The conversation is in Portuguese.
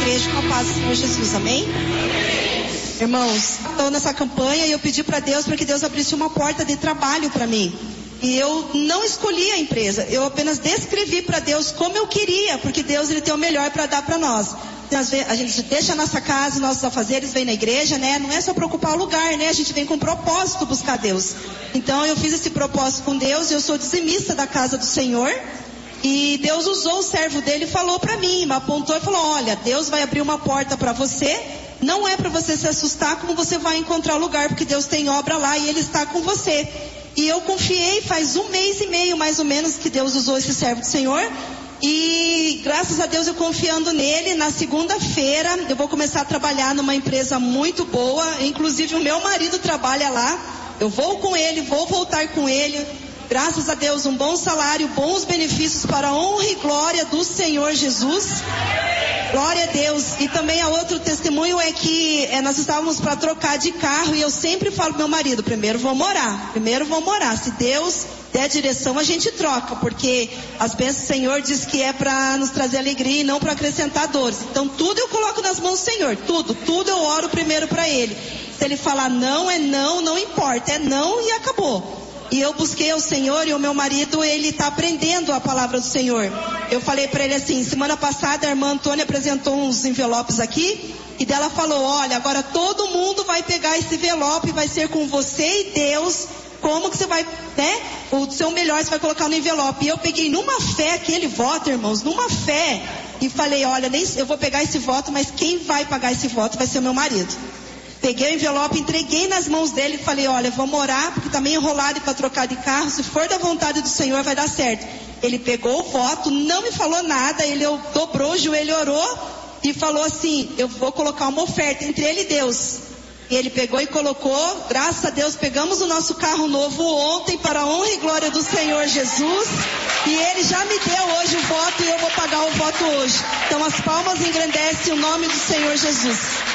igreja com a paz do Senhor Jesus, amém? Irmãos, estou nessa campanha e eu pedi para Deus para que Deus abrisse uma porta de trabalho para mim. E eu não escolhi a empresa, eu apenas descrevi para Deus como eu queria, porque Deus ele tem o melhor para dar para nós. A gente deixa a nossa casa, nossos afazeres, vem na igreja, né? Não é só para ocupar o lugar, né? A gente vem com propósito buscar Deus. Então eu fiz esse propósito com Deus, eu sou dizimista da casa do Senhor. E Deus usou o servo dele e falou para mim, me apontou e falou: olha, Deus vai abrir uma porta para você. Não é para você se assustar como você vai encontrar o lugar, porque Deus tem obra lá e Ele está com você. E eu confiei faz 1 mês e meio mais ou menos que Deus usou esse servo do Senhor. E graças a Deus eu confiando nele, na segunda-feira eu vou começar a trabalhar numa empresa muito boa. Inclusive o meu marido trabalha lá. Eu vou com ele, vou voltar com ele. Graças a Deus, um bom salário, bons benefícios para a honra e glória do Senhor Jesus. Glória a Deus. E também a outro testemunho é que nós estávamos para trocar de carro e eu sempre falo pro meu marido: primeiro vamos orar. Se Deus der direção, a gente troca, porque as bênçãos do Senhor diz que é para nos trazer alegria e não para acrescentar dores. Então tudo eu coloco nas mãos do Senhor, tudo eu oro primeiro para Ele. Se Ele falar não, é não, não importa, é não e acabou. E eu busquei o Senhor e o meu marido, ele está aprendendo a palavra do Senhor. Eu falei para ele assim, semana passada a irmã Antônia apresentou uns envelopes aqui, e dela falou: olha, agora todo mundo vai pegar esse envelope, vai ser com você e Deus, como que você vai, né? O seu melhor você vai colocar no envelope. E eu peguei numa fé aquele voto, irmãos, numa fé, e falei: olha, eu vou pegar esse voto, mas quem vai pagar esse voto vai ser o meu marido. Peguei o envelope, entreguei nas mãos dele e falei: olha, vamos orar, porque tá meio enrolado para trocar de carro, se for da vontade do Senhor vai dar certo. Ele pegou o voto, não me falou nada, ele dobrou o joelho, orou e falou assim: eu vou colocar uma oferta entre ele e Deus. E ele pegou e colocou, graças a Deus, pegamos o nosso carro novo ontem para a honra e glória do Senhor Jesus. E ele já me deu hoje o voto e eu vou pagar o voto hoje. Então as palmas engrandecem o nome do Senhor Jesus.